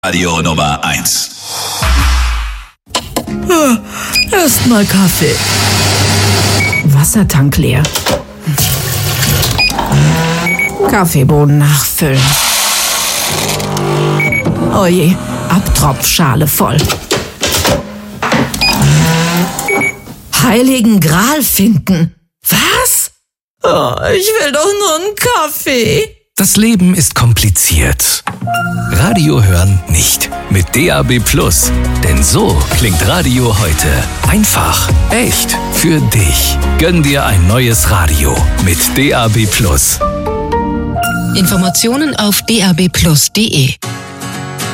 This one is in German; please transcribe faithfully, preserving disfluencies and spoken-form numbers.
Radio Nummer eins. Erstmal Kaffee. Wassertank leer. Kaffeebohnen nachfüllen. Oje, Abtropfschale voll. Heiligen Gral finden. Was? Oh, ich will doch nur einen Kaffee. Das Leben ist kompliziert. Radio hören nicht. Mit D A B Plus. Denn so klingt Radio heute. Einfach, echt, für dich. Gönn dir ein neues Radio mit D A B Plus. Informationen auf d a b plus punkt d e.